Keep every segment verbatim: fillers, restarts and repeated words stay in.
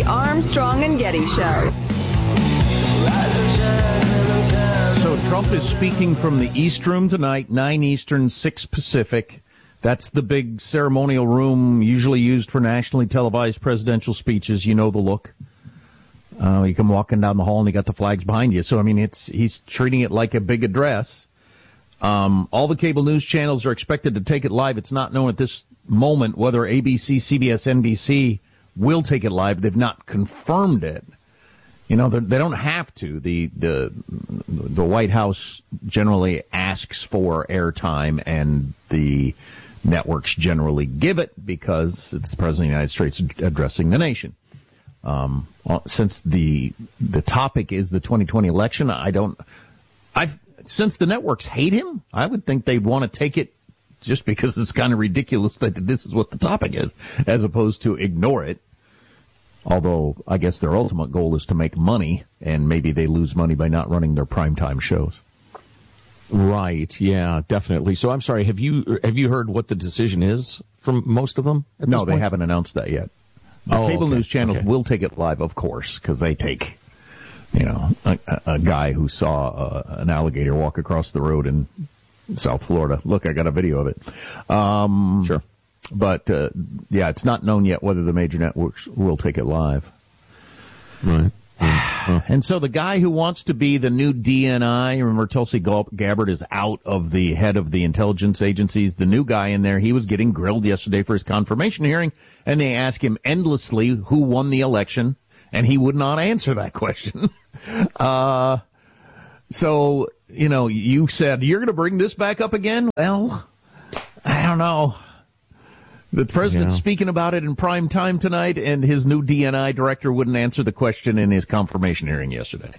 Armstrong and Getty Show. So Trump is speaking from the East Room tonight, nine Eastern, six Pacific. That's the big ceremonial room usually used for nationally televised presidential speeches. You know the look. Uh, you come walking down the hall and you got the flags behind you. So, I mean, it's he's treating it like a big address. Um, all the cable news channels are expected to take it live. It's not known at this moment whether A B C, C B S, N B C will take it live. They've not confirmed it. You know, they don't have to. The, the, the White House generally asks for airtime, and the networks generally give it because it's the President of the United States addressing the nation. Um, since the, the topic is the twenty twenty election, I don't, I've, since the networks hate him, I would think they'd want to take it just because it's kind of ridiculous that this is what the topic is, as opposed to ignore it. Although, I guess their ultimate goal is to make money, and maybe they lose money by not running their primetime shows. Right, yeah, definitely. So I'm sorry, have you have you heard what the decision is from most of them at No, this they point? haven't announced that yet. The oh, cable okay. news channels okay. will take it live, of course, because they take, you know, a, a guy who saw uh, an alligator walk across the road in South Florida. Look, I got a video of it. Um, sure. But, uh, yeah, it's not known yet whether the major networks will take it live. Right. And so the guy who wants to be the new D N I, remember Tulsi Gabbard is out of the head of the intelligence agencies. The new guy in there, he was getting grilled yesterday for his confirmation hearing, and they asked him endlessly who won the election, and he would not answer that question. uh, so, you know, you said, you're going to bring this back up again? Well, I don't know. The president's yeah. speaking about it in prime time tonight, and his new D N I director wouldn't answer the question in his confirmation hearing yesterday.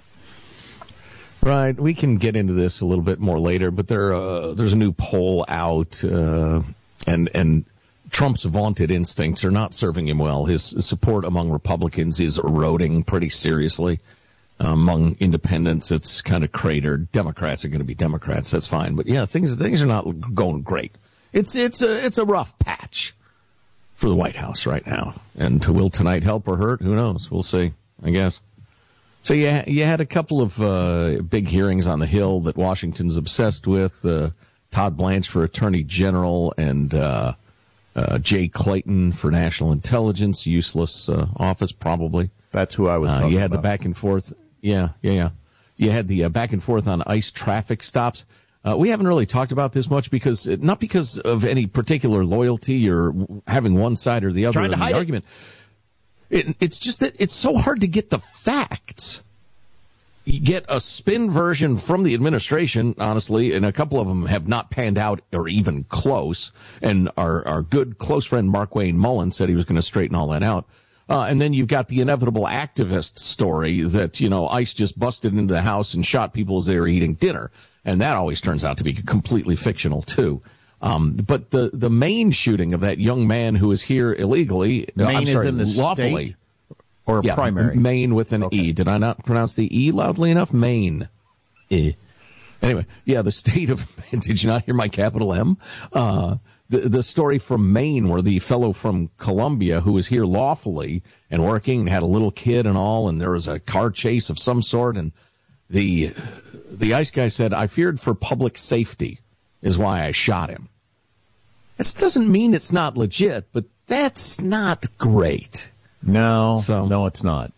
Right. We can get into this a little bit more later, but there uh, there's a new poll out, uh, and and Trump's vaunted instincts are not serving him well. His support among Republicans is eroding pretty seriously. Uh, among independents, it's kind of cratered. Democrats are going to be Democrats. That's fine, but yeah, things things are not going great. It's it's a it's a rough patch for the White House right now. And will tonight help or hurt? Who knows? We'll see, I guess. So you, you had a couple of uh, big hearings on the Hill that Washington's obsessed with. Uh, Todd Blanche for Attorney General and uh, uh, Jay Clayton for National Intelligence. Useless uh, office, probably. That's who I was talking uh, You had about. the back and forth. Yeah, yeah, yeah. You had the uh, back and forth on ICE traffic stops. Uh, we haven't really talked about this much because, not because of any particular loyalty or having one side or the other in the argument. It, it's just that it's so hard to get the facts. You get a spin version from the administration, honestly, and a couple of them have not panned out or even close. And our, our good close friend Mark Wayne Mullen said he was going to straighten all that out. Uh, and then you've got the inevitable activist story that, you know, ICE just busted into the house and shot people as they were eating dinner. And that always turns out to be completely fictional, too. Um, but the, the main shooting of that young man who was here illegally, Maine I'm sorry, is in the lawfully. state or yeah, primary? Maine with an okay. E. Did I not pronounce the E loudly enough? Maine. E. Anyway, yeah, the state of, did you not hear my capital M? Uh, the, the story from Maine where the fellow from Colombia who was here lawfully and working and had a little kid and all, and there was a car chase of some sort, and the, the ICE guy said, I feared for public safety is why I shot him. This doesn't mean it's not legit, but that's not great. No, so, no, it's not.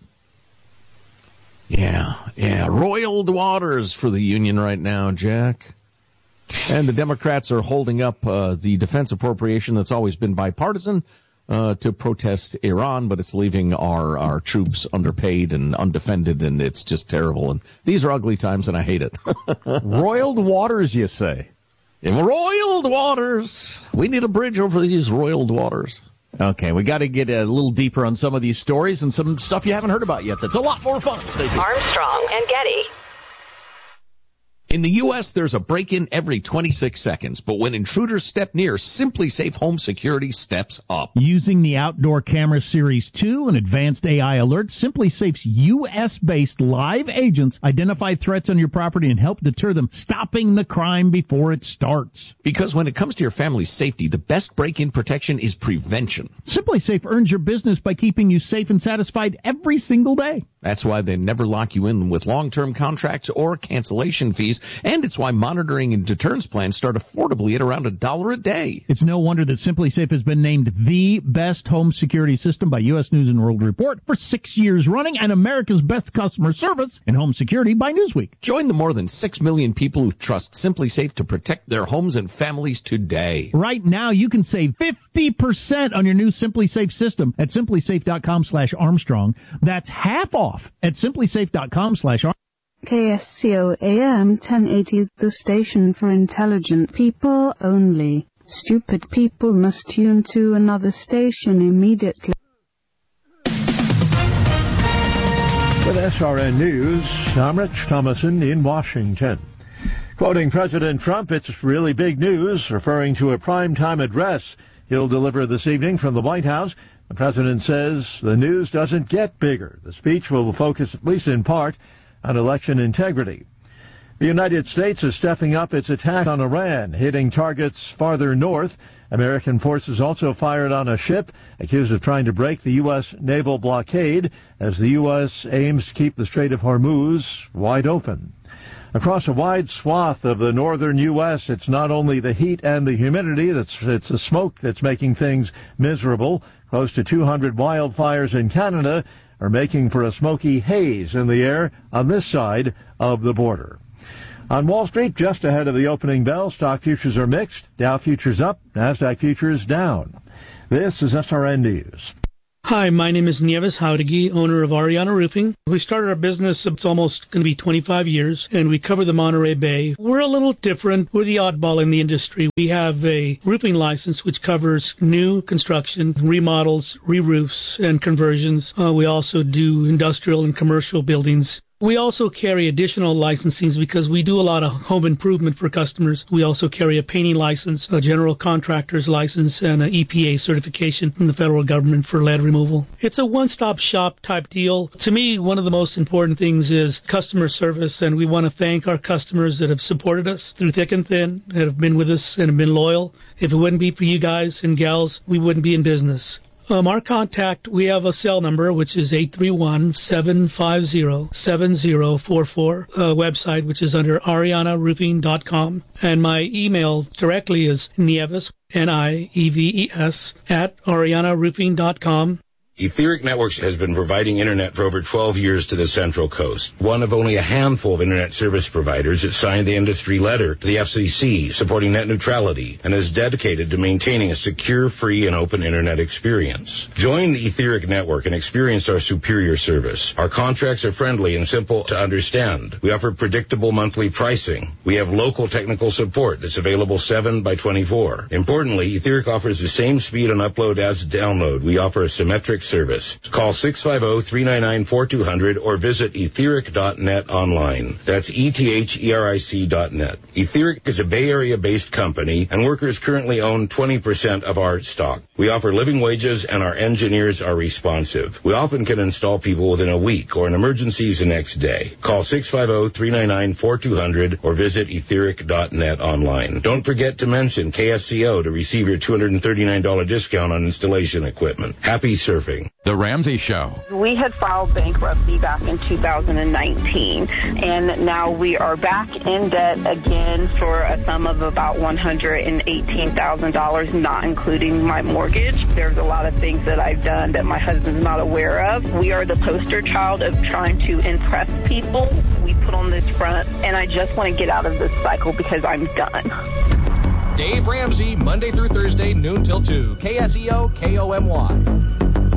Yeah, yeah. Roiled waters for the Union right now, Jack. And the Democrats are holding up uh, the defense appropriation that's always been bipartisan uh, to protest Iran, but it's leaving our, our troops underpaid and undefended, and it's just terrible. And these are ugly times, and I hate it. Roiled waters, you say? In roiled waters. We need a bridge over these roiled waters. Okay, we got to get a little deeper on some of these stories and some stuff you haven't heard about yet. That's a lot more fun. Stay tuned. Armstrong and Getty. In the U S, there's a break-in every twenty-six seconds, but when intruders step near, SimpliSafe Home Security steps up. Using the Outdoor Camera Series two and advanced A I alerts, SimpliSafe's U S-based live agents identify threats on your property and help deter them, stopping the crime before it starts. Because when it comes to your family's safety, the best break-in protection is prevention. SimpliSafe earns your business by keeping you safe and satisfied every single day. That's why they never lock you in with long-term contracts or cancellation fees. And it's why monitoring and deterrence plans start affordably at around a dollar a day. It's no wonder that SimpliSafe has been named the best home security system by U S News and World Report for six years running and America's best customer service in home security by Newsweek. Join the more than six million people who trust SimpliSafe to protect their homes and families today. Right now, you can save fifty percent on your new SimpliSafe system at SimpliSafe.com slash Armstrong. That's half off at SimpliSafe.com slash Armstrong. K S C O A M ten eighty, the station for intelligent people only. Stupid people must tune to another station immediately. With S R N News, I'm Rich Thomason in Washington. Quoting President Trump, it's really big news, referring to a primetime address he'll deliver this evening from the White House. The president says the news doesn't get bigger. The speech will focus, at least in part, on election integrity. The United States is stepping up its attack on Iran, hitting targets farther north. American forces also fired on a ship accused of trying to break the U S naval blockade as the U S aims to keep the Strait of Hormuz wide open. Across a wide swath of the northern U S, it's not only the heat and the humidity, that's, it's the smoke that's making things miserable. Close to two hundred wildfires in Canada are making for a smoky haze in the air on this side of the border. On Wall Street, just ahead of the opening bell, stock futures are mixed. Dow futures up, NASDAQ futures down. This is S R N News. Hi, my name is Nieves Haudegi, owner of Ariana Roofing. We started our business, it's almost going to be twenty-five years, and we cover the Monterey Bay. We're a little different. We're the oddball in the industry. We have a roofing license which covers new construction, remodels, re-roofs, and conversions. Uh, we also do industrial and commercial buildings. We also carry additional licensings because we do a lot of home improvement for customers. We also carry a painting license, a general contractor's license, and an E P A certification from the federal government for lead removal. It's a one-stop shop type deal. To me, one of the most important things is customer service, and we want to thank our customers that have supported us through thick and thin, that have been with us and have been loyal. If it wouldn't be for you guys and gals, we wouldn't be in business. Um, our contact, we have a cell number, which is eight three one, seven five zero, seven zero four four, a website, which is under ariana roofing dot com, and my email directly is Nieves, N I E V E S, at ariana roofing dot com. Etheric Networks has been providing internet for over twelve years to the Central Coast. One of only a handful of internet service providers that signed the industry letter to the F C C supporting net neutrality and is dedicated to maintaining a secure, free, and open internet experience. Join the Etheric Network and experience our superior service. Our contracts are friendly and simple to understand. We offer predictable monthly pricing. We have local technical support that's available seven by twenty-four. Importantly, Etheric offers the same speed on upload as download. We offer a symmetric service. Call six five zero, three nine nine, four two zero zero or visit etheric dot net online. That's E T H E R I C dot net. Etheric is a Bay Area-based company, and workers currently own twenty percent of our stock. We offer living wages, and our engineers are responsive. We often can install people within a week, or in emergencies the next day. Call six five zero, three nine nine, four two zero zero or visit etheric dot net online. Don't forget to mention K S C O to receive your two hundred thirty-nine dollars discount on installation equipment. Happy surfing. The Ramsey Show. We had filed bankruptcy back in two thousand nineteen, and now we are back in debt again for a sum of about one hundred eighteen thousand dollars, not including my mortgage. There's a lot of things that I've done that my husband's not aware of. We are the poster child of trying to impress people. We put on this front, and I just want to get out of this cycle because I'm done. Dave Ramsey, Monday through Thursday, noon till two. K S E O, K O M Y.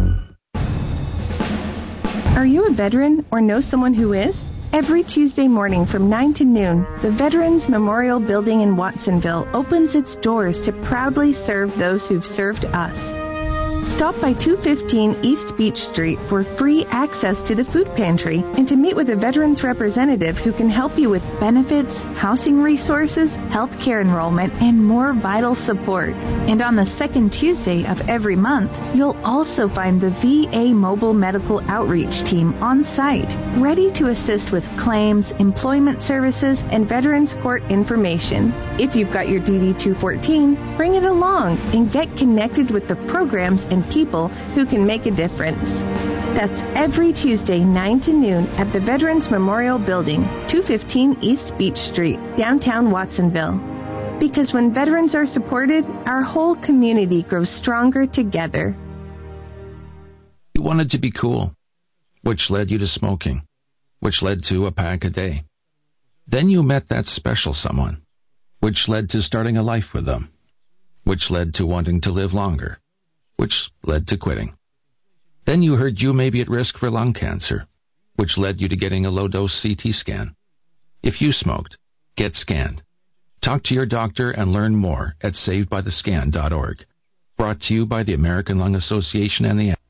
Are you a veteran or know someone who is? Every Tuesday morning from nine to noon, the Veterans Memorial Building in Watsonville opens its doors to proudly serve those who've served us. Stop by two fifteen East Beach Street for free access to the food pantry and to meet with a veterans representative who can help you with benefits, housing resources, health care enrollment, and more vital support. And on the second Tuesday of every month, you'll also find the V A Mobile Medical Outreach Team on site, ready to assist with claims, employment services, and Veterans Court information. If you've got your D D two fourteen, bring it along and get connected with the programs and people who can make a difference. That's every Tuesday, nine to noon at the Veterans Memorial Building, two fifteen East Beach Street, downtown Watsonville. Because when veterans are supported, our whole community grows stronger together. You wanted to be cool, which led you to smoking, which led to a pack a day. Then you met that special someone, which led to starting a life with them, which led to wanting to live longer, which led to quitting. Then you heard you may be at risk for lung cancer, which led you to getting a low-dose C T scan. If you smoked, get scanned. Talk to your doctor and learn more at saved by the scan dot org. Brought to you by the American Lung Association and the